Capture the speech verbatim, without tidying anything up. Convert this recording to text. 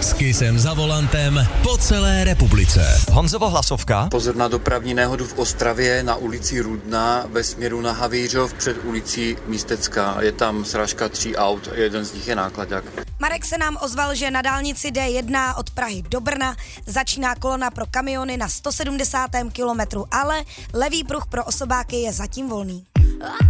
S Kissem za volantem po celé republice. Honzovo hlasovka. Pozor na dopravní nehodu v Ostravě na ulici Rudna ve směru na Havířov před ulicí Místecká. Je tam srážka tří aut, jeden z nich je náklaďák. Marek se nám ozval, že na dálnici D jedna od Prahy do Brna začíná kolona pro kamiony na sto sedmdesátém kilometru, ale levý pruh pro osobáky je zatím volný.